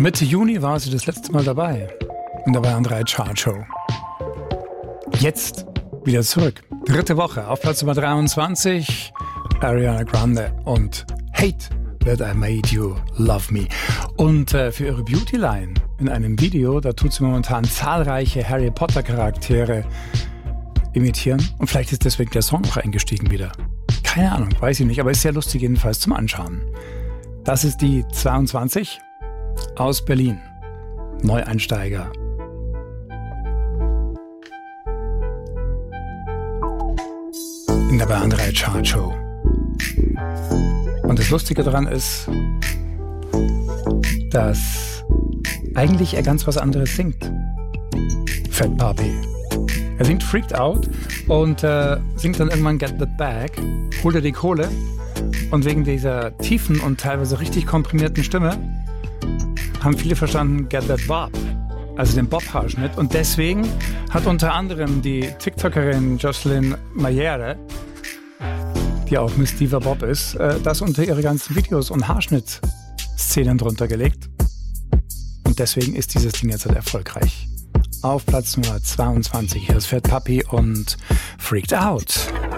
Mitte Juni war sie das letzte Mal dabei in der Bayern 3 Chartshow. Jetzt wieder zurück. 3. Woche auf Platz Nummer 23, Ariana Grande und Hate That I Made You Love Me. Und für ihre Beauty-Line in einem Video, da tut sie momentan zahlreiche Harry Potter-Charaktere imitieren. Und vielleicht ist deswegen der Song noch eingestiegen wieder. Keine Ahnung, weiß ich nicht, aber ist sehr lustig jedenfalls zum Anschauen. Das ist die 22 aus Berlin. Neueinsteiger. In der Bayern 3 Chartshow. Und das Lustige daran ist, dass eigentlich er ganz was anderes singt. Fat Papi. Er singt Freaked Out und singt dann irgendwann Get That Back, holt er die Kohle und wegen dieser tiefen und teilweise richtig komprimierten Stimme haben viele verstanden Get That Bob, also den Bob-Haarschnitt, und deswegen hat unter anderem die TikTokerin Jocelyn Mayere, die auch Miss Diva Bob ist, das unter ihre ganzen Videos und Haarschnitt-Szenen drunter gelegt. Und deswegen ist dieses Ding jetzt halt erfolgreich. Auf Platz Nummer 22 hier ist Fat Papi und Freaked Out.